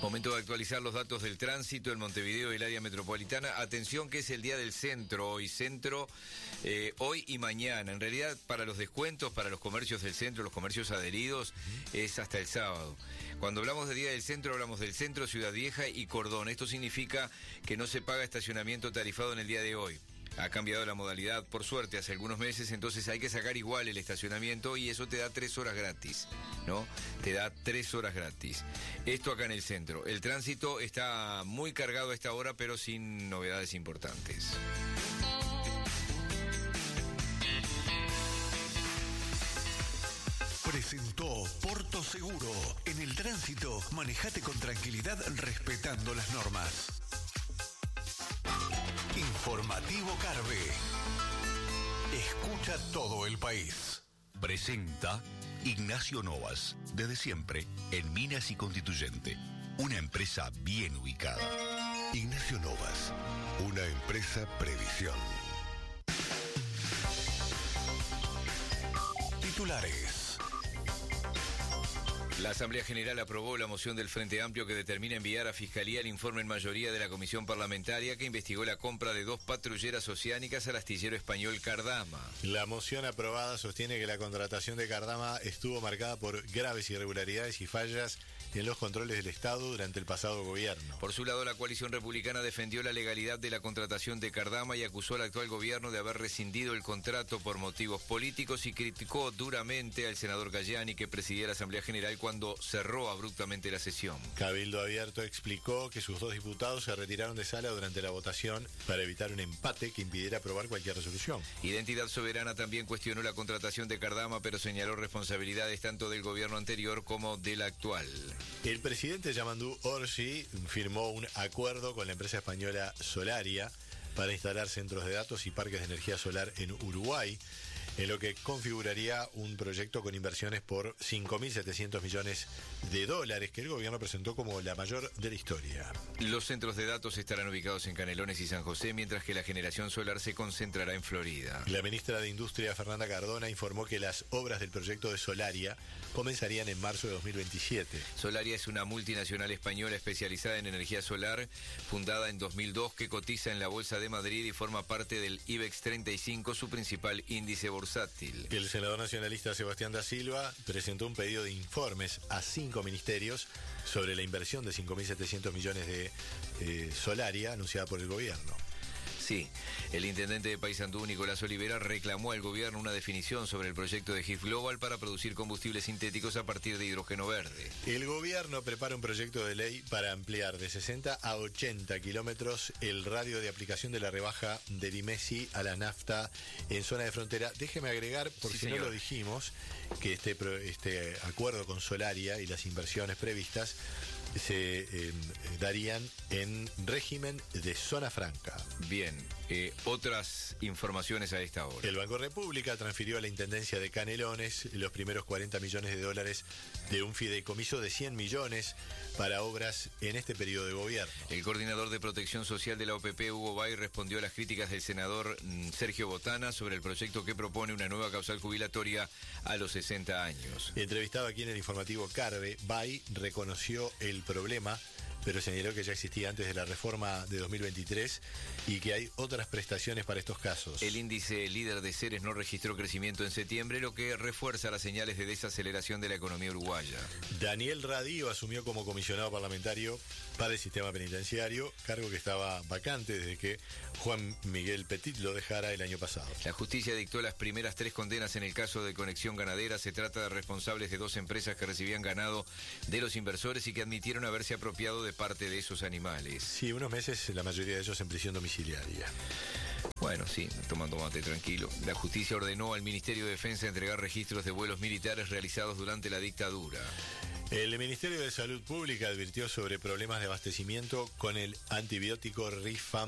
Momento de actualizar los datos del tránsito en Montevideo y el área metropolitana. Atención que es el día del centro, hoy y mañana. En realidad, para los descuentos, para los comercios del centro, los comercios adheridos, es hasta el sábado. Cuando hablamos de día del centro, hablamos del centro, Ciudad Vieja y Cordón. Esto significa que no se paga estacionamiento tarifado en el día de hoy. Ha cambiado la modalidad, por suerte, hace algunos meses, entonces hay que sacar igual el estacionamiento y eso te da 3 horas gratis, ¿no? Te da 3 horas gratis. Esto acá en el centro. El tránsito está muy cargado a esta hora, pero sin novedades importantes. Presentó Porto Seguro. En el tránsito, manejate con tranquilidad respetando las normas. Informativo Carve. Escucha todo el país. Presenta Ignacio Novas, desde siempre en Minas y Constituyente, una empresa bien ubicada. Ignacio Novas, una empresa previsión. Titulares. La Asamblea General aprobó la moción del Frente Amplio que determina enviar a Fiscalía el informe en mayoría de la comisión parlamentaria que investigó la compra de 2 patrulleras oceánicas al astillero español Cardama. La moción aprobada sostiene que la contratación de Cardama estuvo marcada por graves irregularidades y fallas en los controles del Estado durante el pasado gobierno. Por su lado, la coalición republicana defendió la legalidad de la contratación de Cardama y acusó al actual gobierno de haber rescindido el contrato por motivos políticos y criticó duramente al senador Gallani, que presidía la Asamblea General cuando cerró abruptamente la sesión. Cabildo Abierto explicó que sus 2 diputados se retiraron de sala durante la votación para evitar un empate que impidiera aprobar cualquier resolución. Identidad Soberana también cuestionó la contratación de Cardama, pero señaló responsabilidades tanto del gobierno anterior como del actual. El presidente Yamandu Orsi firmó un acuerdo con la empresa española Solaria para instalar centros de datos y parques de energía solar en Uruguay, en lo que configuraría un proyecto con inversiones por 5.700 millones de dólares que el gobierno presentó como la mayor de la historia. Los centros de datos estarán ubicados en Canelones y San José, mientras que la generación solar se concentrará en Florida. La ministra de Industria, Fernanda Cardona, informó que las obras del proyecto de Solaria comenzarían en marzo de 2027. Solaria es una multinacional española especializada en energía solar, fundada en 2002, que cotiza en la Bolsa de Madrid y forma parte del IBEX 35, su principal índice bursátil. El senador nacionalista Sebastián da Silva presentó un pedido de informes a 5 ministerios sobre la inversión de 5.700 millones de Solaria anunciada por el gobierno. Sí, el intendente de Paysandú, Nicolás Olivera, reclamó al gobierno una definición sobre el proyecto de HIF Global para producir combustibles sintéticos a partir de hidrógeno verde. El gobierno prepara un proyecto de ley para ampliar de 60 a 80 kilómetros el radio de aplicación de la rebaja del IMESI a la nafta en zona de frontera. Déjeme agregar, porque si no lo dijimos, que este acuerdo con Solaria y las inversiones previstas se darían en régimen de zona franca. Bien, otras informaciones a esta hora. El Banco República transfirió a la Intendencia de Canelones los primeros 40 millones de dólares de un fideicomiso de 100 millones para obras en este periodo de gobierno. El coordinador de Protección Social de la OPP, Hugo Bay, respondió a las críticas del senador Sergio Botana sobre el proyecto que propone una nueva causal jubilatoria a los 60 años. Entrevistado aquí en el informativo Carve, Bay reconoció el problema, pero señaló que ya existía antes de la reforma de 2023 y que hay otras prestaciones para estos casos. El índice líder de Ceres no registró crecimiento en septiembre, lo que refuerza las señales de desaceleración de la economía uruguaya. Daniel Radío asumió como comisionado parlamentario para el sistema penitenciario, cargo que estaba vacante desde que Juan Miguel Petit lo dejara el año pasado. La justicia dictó las primeras 3 condenas en el caso de Conexión Ganadera. Se trata de responsables de 2 empresas que recibían ganado de los inversores y que admitieron haberse apropiado de parte de esos animales. Sí, unos meses, la mayoría de ellos en prisión domiciliaria. Bueno, sí, tomando mate tranquilo. La justicia ordenó al Ministerio de Defensa entregar registros de vuelos militares realizados durante la dictadura. El Ministerio de Salud Pública advirtió sobre problemas de abastecimiento con el antibiótico Rifam